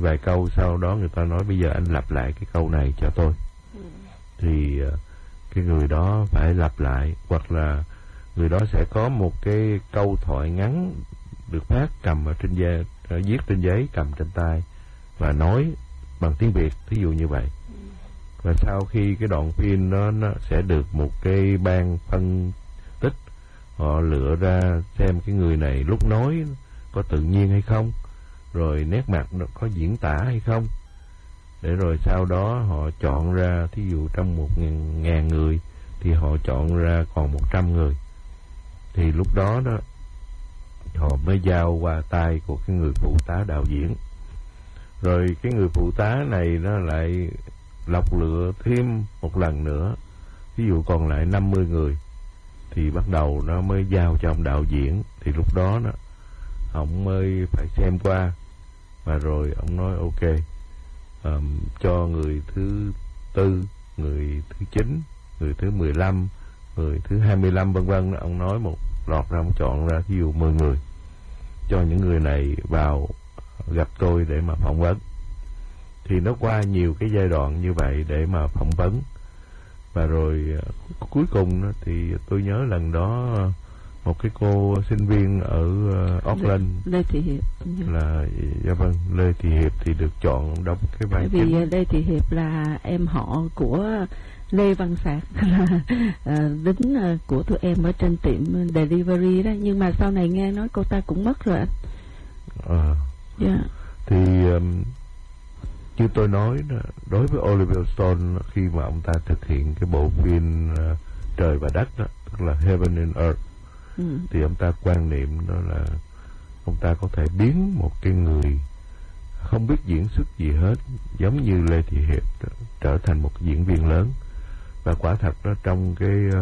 vài câu, sau đó người ta nói bây giờ anh lặp lại cái câu này cho tôi. Thì cái người đó phải lặp lại, hoặc là người đó sẽ có một cái câu thoại ngắn được phát cầm ở trên giấy, viết trên giấy cầm trên tay và nói bằng tiếng Việt, thí dụ như vậy. Và sau khi cái đoạn phim đó nó sẽ được một cái ban phân tích, họ lựa ra xem cái người này lúc nói có tự nhiên hay không, rồi nét mặt nó có diễn tả hay không, để rồi sau đó họ chọn ra, thí dụ trong 1.000 người thì họ chọn ra còn 100 người, thì lúc đó đó họ mới giao qua tay của cái người phụ tá đạo diễn. Rồi cái người phụ tá này nó lại lọc lựa thêm một lần nữa, ví dụ còn lại 50 người thì bắt đầu nó mới giao cho ông đạo diễn. Thì lúc đó đó ông mới phải xem qua, và rồi ông nói ok, cho người thứ 4, người thứ 9, người thứ 15, người thứ 25 vân vân. Ông nói một loạt ra, ông chọn ra ví dụ 10 người, cho những người này vào gặp tôi để mà phỏng vấn. Thì nó qua nhiều cái giai đoạn như vậy để mà phỏng vấn. Và rồi cuối cùng thì tôi nhớ lần đó một cái cô sinh viên ở Auckland, Lê Thị Hiệp, là dạ vâng, Lê Thị Hiệp thì được chọn đóng cái vai chính. Vì Lê Thị Hiệp là em họ của Lê Văn Sạc, là lính của tụi em ở trên tiệm delivery đó, nhưng mà sau này nghe nói cô ta cũng mất rồi anh. Yeah. Thì như tôi nói, đối với Oliver Stone, khi mà ông ta thực hiện cái bộ phim Trời và Đất đó, tức là Heaven and Earth, thì ông ta quan niệm đó là ông ta có thể biến một cái người không biết diễn xuất gì hết, giống như Lê Thị Hiệp, trở thành một diễn viên lớn. Và quả thật đó, trong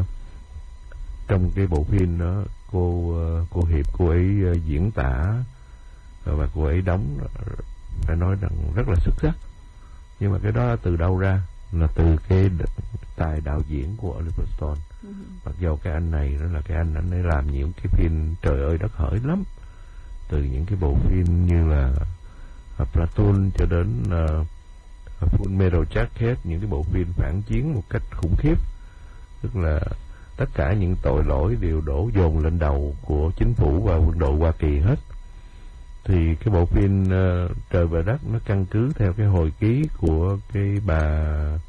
cái bộ phim đó, cô Hiệp, cô ấy diễn tả và cô ấy đóng, phải nói rằng rất là xuất sắc. Nhưng mà cái đó từ đâu ra? Là từ cái tài đạo diễn của Oliver Stone. Mặc dù cái anh này đó là cái anh ấy làm những cái phim trời ơi đất hỡi lắm, từ những cái bộ phim như là Platoon cho đến Full Metal Jacket, những cái bộ phim phản chiến một cách khủng khiếp, tức là tất cả những tội lỗi đều đổ dồn lên đầu của chính phủ và quân đội Hoa Kỳ hết. Thì cái bộ phim Trời và Đất nó căn cứ theo cái hồi ký của cái bà,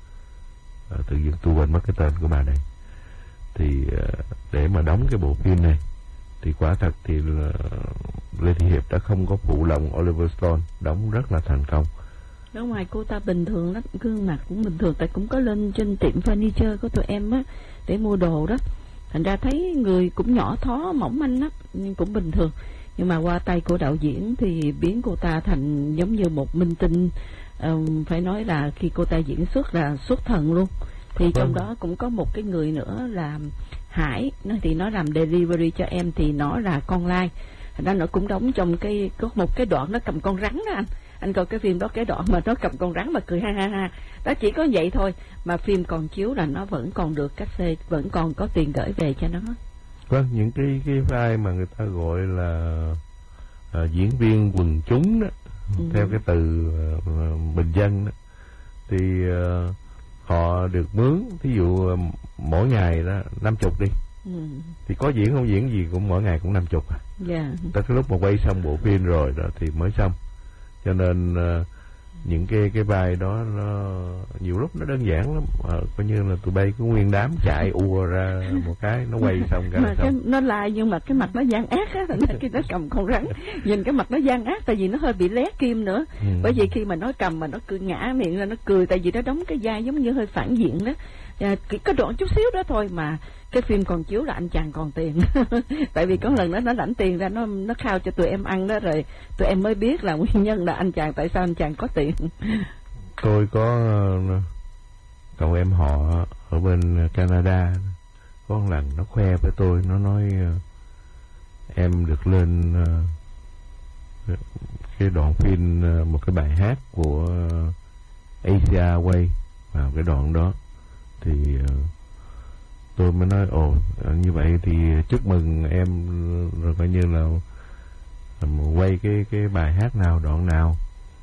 tự nhiên tôi quên mất cái tên của bà này. Thì để mà đóng cái bộ phim này thì quả thật thì Lê Thị Hiệp đã không có phụ lòng Oliver Stone, đóng rất là thành công. Ở ngoài cô ta bình thường lắm, gương mặt cũng bình thường, tại cũng có lên trên tiệm furniture của tụi em á để mua đồ đó, thành ra thấy người cũng nhỏ thó mỏng manh lắm, nhưng cũng bình thường. Nhưng mà qua tay của đạo diễn thì biến cô ta thành giống như một minh tinh, phải nói là khi cô ta diễn xuất là xuất thần luôn. Thì trong đó cũng có một cái người nữa là Hải, thì nó làm delivery cho em, thì nó là con lai, thành ra nó cũng đóng trong có một cái đoạn nó cầm con rắn đó anh coi cái phim đó, cái đoạn mà nó cầm con rắn mà cười ha ha ha đó, chỉ có vậy thôi mà phim còn chiếu là nó vẫn còn được cắt xê, vẫn còn có tiền gửi về cho nó. Vâng, những cái vai mà người ta gọi là diễn viên quần chúng đó, theo cái từ bình dân đó, thì họ được mướn, thí dụ mỗi ngày đó 50 đi, thì có diễn không diễn gì cũng mỗi ngày cũng 50 tới cái lúc mà quay xong bộ phim rồi đó thì mới xong. Cho nên những cái vai đó nó nhiều lúc nó đơn giản lắm, coi như là tụi bay cứ nguyên đám chạy ùa ra một cái nó quay xong cái mà xong. Nó lai nhưng mà cái mặt nó gian ác á, khi nó cầm con rắn nhìn cái mặt nó gian ác, tại vì nó hơi bị lé kim nữa. Bởi vì khi mà nó cầm mà nó cười ngã miệng ra nó cười, tại vì nó đóng cái vai giống như hơi phản diện đó. Cái đoạn chút xíu đó thôi mà cái phim còn chiếu là anh chàng còn tiền. Tại vì có lần đó nó lãnh tiền ra, nó khao cho tụi em ăn đó, rồi tụi em mới biết là nguyên nhân là anh chàng, tại sao anh chàng có tiền. Tôi có cậu em họ ở bên Canada, có một lần nó khoe với tôi, nó nói em được lên cái đoạn phim, một cái bài hát của Asia Way vào cái đoạn đó. Thì tôi mới nói ồ như vậy thì chúc mừng em, rồi coi như là quay cái bài hát nào, đoạn nào.